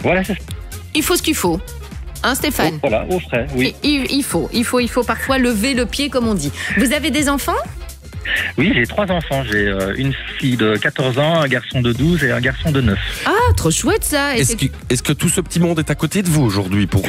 Voilà, c'est ça. Il faut ce qu'il faut. Hein, Stéphane? Voilà, au frais, oui. Il faut parfois lever le pied, comme on dit. Vous avez des enfants? Oui, j'ai 3 enfants. J'ai une fille de 14 ans, un garçon de 12 et un garçon de 9. Ah, trop chouette ça. Et Est-ce que tout ce petit monde est à côté de vous aujourd'hui pour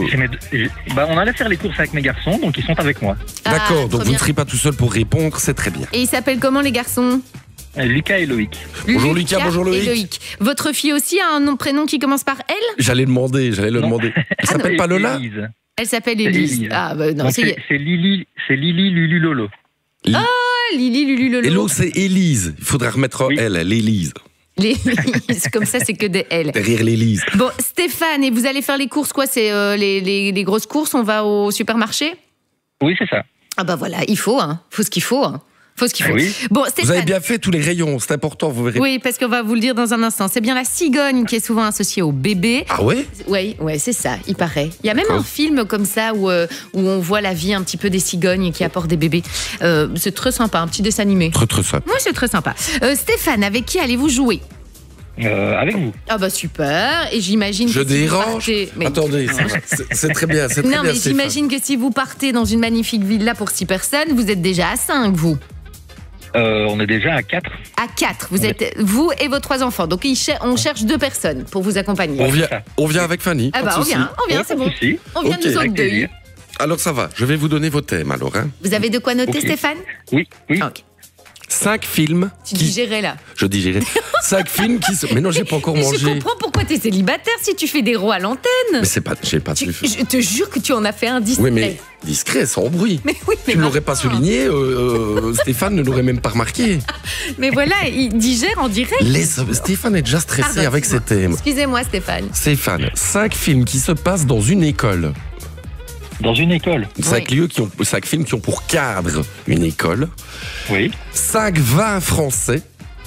On allait faire les courses avec mes garçons, donc ils sont avec moi. D'accord, trop donc vous bien. ne serez pas tout seul pour répondre, c'est très bien. Et ils s'appellent comment les garçons? Lucas et Loïc. Bonjour Lucas, bonjour et Loïc. Votre fille aussi a un prénom qui commence par L? J'allais le demander. Elle s'appelle pas Lola? Élise. Elle s'appelle Élise. Élise. Ah bah non, Donc, c'est c'est Lily, Lulu, Lolo. Lily, Lulu, Lolo. Hello, c'est Élise. Il faudra remettre Oui. elle, l'Élise. L'Élise, comme ça c'est que des L. Derrière l'Élise. Bon, Stéphane, et vous allez faire les courses quoi? C'est les grosses courses, on va au supermarché? Oui, c'est ça. Ah bah voilà, il faut, hein. Faut ce qu'il faut, hein. Faut ce qu'il faut. Oui. Bon, Vous Stéphane. avez bien fait tous les rayons, c'est important, vous verrez. Oui, parce qu'on va vous le dire dans un instant. C'est bien la cigogne qui est souvent associée au bébé. Ah ouais? Oui, c'est ça, il paraît. Il y a même un film comme ça où on voit la vie un petit peu des cigognes qui apportent des bébés. C'est très sympa, un petit dessin animé. Très simple. Oui, c'est très sympa. Stéphane, avec qui allez-vous jouer? Avec vous. Ah bah super, et j'imagine Je que si vous dérange. partez... Mais... Attendez, c'est très bien, c'est très Non, bien. mais j'imagine que si vous partez dans une magnifique villa pour 6 personnes, vous êtes déjà à 5, vous. On est déjà à 4. À 4, vous êtes vous et vos 3 enfants. Donc on cherche 2 personnes pour vous accompagner. On vient avec Fanny. Ah pas de bah on souci. vient, c'est bon. Souci. On vient Ok. nous autres Avec 2. plaisir. Alors ça va, je vais vous donner vos thèmes alors. Hein. Vous avez de quoi noter, Ok. Stéphane? Oui. Ok. 5 films. Tu digérais là. Je digérais. 5 films qui sont. Mais non, j'ai pas encore Mais je mangé. comprends pourquoi t'es célibataire si tu fais des rots à l'antenne. Mais c'est pas. J'ai pas. Je te jure que tu en as fait un discret. Oui, mais discret, sans bruit. Mais oui, mais Tu ne l'aurais maintenant. pas souligné, Stéphane ne l'aurait même pas remarqué. Mais voilà, il digère en direct. Stéphane est déjà stressé Pardon, avec ses thèmes. Excusez-moi, Stéphane. Stéphane, 5 films qui se passent dans une école. Dans une école. 5 films qui ont pour cadre une école. Oui. 5 vins français.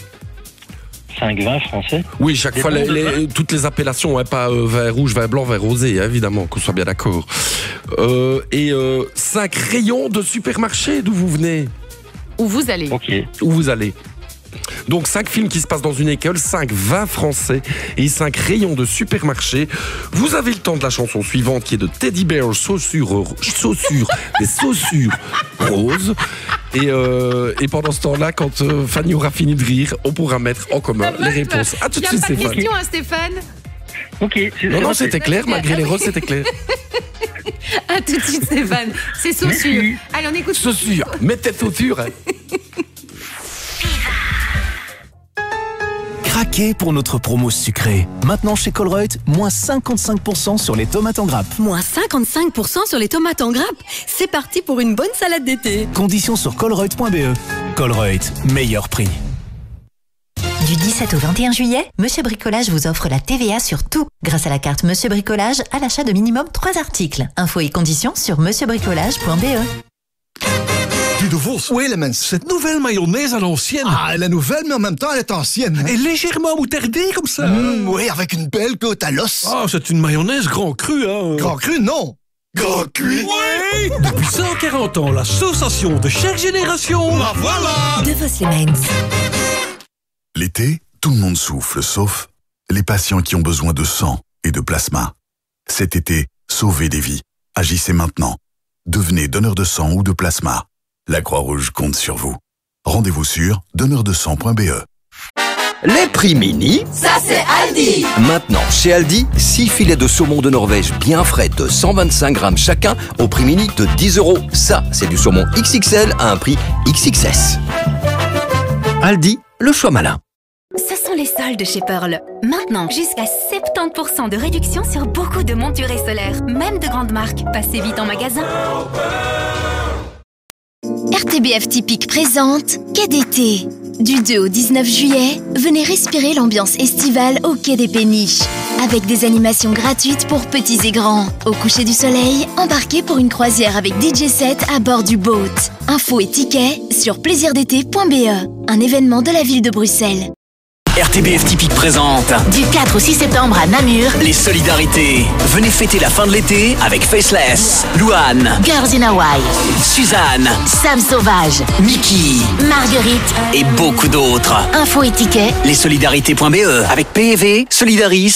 5 vins français. Oui, chaque Des fois, bons de vin. toutes les appellations, hein, pas vin rouge, vin blanc, vin rosé, hein, évidemment, qu'on soit bien d'accord. Et 5 rayons de supermarché, d'où vous venez, Où vous allez? Ok. où vous allez. Donc 5 films qui se passent dans une école, 5 vins français et 5 rayons de supermarché. Vous avez le temps de la chanson suivante qui est de Teddy Bear, chaussures, des chaussures roses. Et pendant ce temps-là, quand Fanny aura fini de rire, on pourra mettre en commun les réponses. À tout de Il n'y suite, a pas de Stéphane. question, hein, Stéphane? Ok. Non, c'était clair, malgré les roses, c'était clair. À tout de suite, Stéphane. C'est Saussure. Merci. Allez, on écoute. Chaussures, mettez chaussures. Craquez pour notre promo sucrée. Maintenant chez Colruyt, moins 55% sur les tomates en grappe. Moins 55% sur les tomates en grappe. C'est parti pour une bonne salade d'été. Conditions sur colruyt.be. Colruyt, meilleur prix. Du 17 au 21 juillet, Monsieur Bricolage vous offre la TVA sur tout grâce à la carte Monsieur Bricolage à l'achat de minimum 3 articles. Infos et conditions sur monsieurbricolage.be. Guy de Vos. Oui, Lemens. Cette nouvelle mayonnaise à l'ancienne. Ah, elle est nouvelle, mais en même temps, elle est ancienne. Et légèrement moutardée comme ça. Oui, avec une belle côte à l'os. Ah, c'est une mayonnaise grand cru, hein. Grand cru, non. Grand cuit. Oui. Depuis 140 ans, l'association de chaque génération. La voilà. De Vos Lemens. L'été, tout le monde souffle, sauf les patients qui ont besoin de sang et de plasma. Cet été, sauvez des vies. Agissez maintenant. Devenez donneur de sang ou de plasma. La Croix-Rouge compte sur vous. Rendez-vous sur donneurdesang.be. Les prix mini, Ça, c'est Aldi. maintenant chez Aldi, 6 filets de saumon de Norvège bien frais de 125 grammes chacun au prix mini de 10 €. Ça, c'est du saumon XXL à un prix XXS. Aldi, le choix malin. Ce sont les soldes chez Pearl. Maintenant, jusqu'à 70% de réduction sur beaucoup de monturés solaires, même de grandes marques. Passez vite en magasin. RTBF Typique présente Quai d'été. Du 2 au 19 juillet, venez respirer l'ambiance estivale au Quai des Péniches. Avec des animations gratuites pour petits et grands. Au coucher du soleil, embarquez pour une croisière avec DJ set à bord du boat. Infos et tickets sur plaisirdété.be. Un événement de la ville de Bruxelles. RTBF Typique présente Du 4 au 6 septembre à Namur, les solidarités. Venez fêter la fin de l'été avec Faceless, Louane, Girls in Hawaii, Suzanne, Sam Sauvage, Mickey Marguerite, et beaucoup d'autres. info et tickets Lesolidarités.be avec PEV, Solidaris